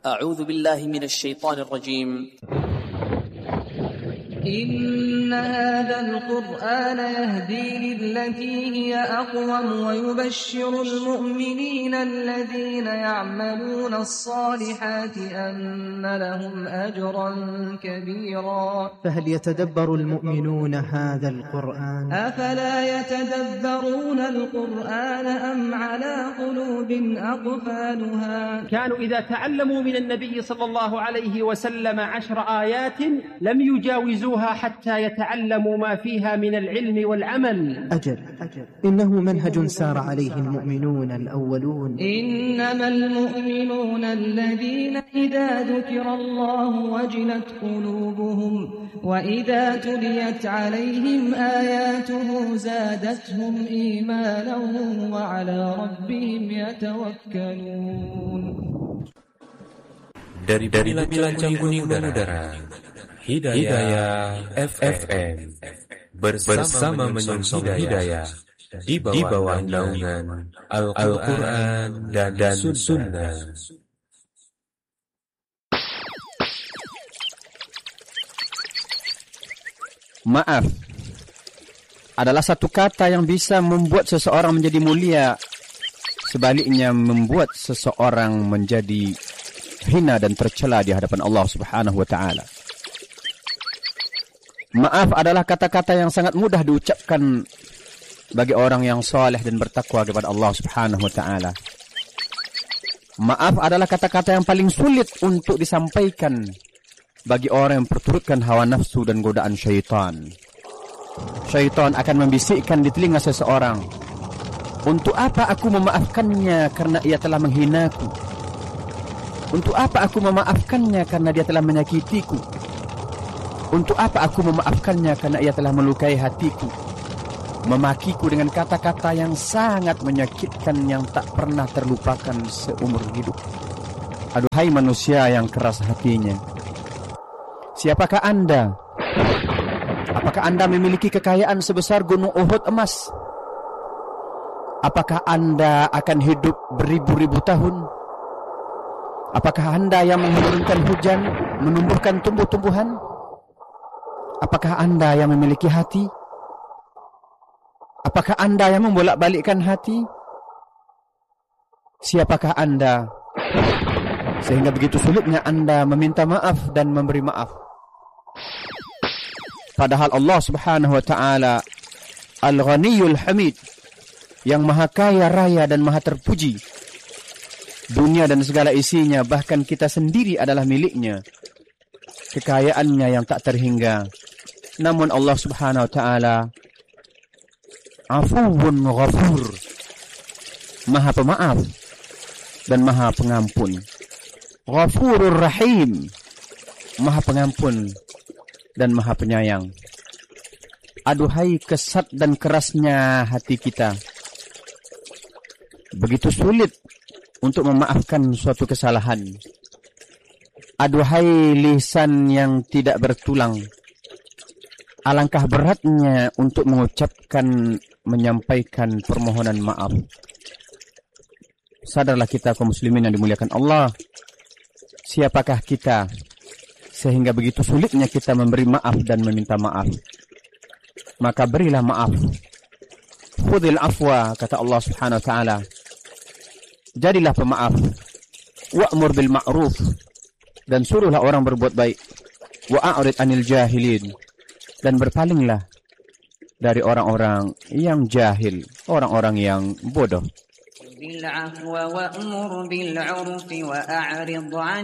أعوذ بالله من الشيطان الرجيم. إن هذا القرآن يهدي للتي هي أقوم ويبشر المؤمنين الذين يعملون الصالحات أن لهم أجرا كبيرا. فهل يتدبر المؤمنون هذا القرآن؟ أفلا يتدبرون القرآن أم على قلوب أقفالها؟ كانوا إذا تعلموا من النبي صلى الله عليه وسلم 10 آيات لم يجاوزوها حتى يتعلموا ما فيها من العلم والعمل. أجل إنه منهج سار عليه المؤمنون الأولون. إنما المؤمنون الذين إذا ذكر الله وجلت قلوبهم وإذا تليت عليهم آياته زادتهم إيمانا وعلى ربهم يتوكلون. Dari bilang-bilang udara Hidayah FM bersama menyongsong hidayah di bawah naungan Al-Quran dan Sunnah. Maaf adalah satu kata yang bisa membuat seseorang menjadi mulia, sebaliknya membuat seseorang menjadi hina dan tercela di hadapan Allah Subhanahu wa taala. Maaf adalah kata-kata yang sangat mudah diucapkan bagi orang yang saleh dan bertakwa kepada Allah Subhanahu wa taala. Maaf adalah kata-kata yang paling sulit untuk disampaikan bagi orang yang perturutkan hawa nafsu dan godaan syaitan. Syaitan akan membisikkan di telinga seseorang, "Untuk apa aku memaafkannya karena ia telah menghinaku? Untuk apa aku memaafkannya karena dia telah menyakitiku? Untuk apa aku memaafkannya karena ia telah melukai hatiku?" Memakiku dengan kata-kata yang sangat menyakitkan yang tak pernah terlupakan seumur hidup. Aduhai manusia yang keras hatinya, siapakah Anda? Apakah Anda memiliki kekayaan sebesar gunung Uhud emas? Apakah Anda akan hidup beribu-ribu tahun? Apakah Anda yang menurunkan hujan, menumbuhkan tumbuh-tumbuhan? Apakah Anda yang memiliki hati? Apakah Anda yang membolak-balikkan hati? Siapakah Anda sehingga begitu sulitnya Anda meminta maaf dan memberi maaf? Padahal Allah Subhanahu wa taala Al-Ghaniyul Hamid, yang maha kaya raya dan maha terpuji. Dunia dan segala isinya, bahkan kita sendiri adalah miliknya. Kekayaannya yang tak terhingga. Namun Allah Subhanahu wa taala Afuwun Ghafur, maha pemaaf dan maha pengampun. Ghafurur Rahim, maha pengampun dan maha penyayang. Aduhai kesat dan kerasnya hati kita. Begitu sulit untuk memaafkan suatu kesalahan. Aduhai lisan yang tidak bertulang. Alangkah beratnya untuk mengucapkan, menyampaikan permohonan maaf. Sadarlah kita kaum muslimin yang dimuliakan Allah. Siapakah kita sehingga begitu sulitnya kita memberi maaf dan meminta maaf? Maka berilah maaf. Khudhil afwa, kata Allah Subhanahu wa taala. Jadilah pemaaf. Wa'mur bil ma'ruf, dan suruhlah orang berbuat baik. Wa'arid anil jahilin, dan berpalinglah dari orang-orang yang jahil, orang-orang yang bodoh. Bil afwa wa'mur bil 'urfi wa'rid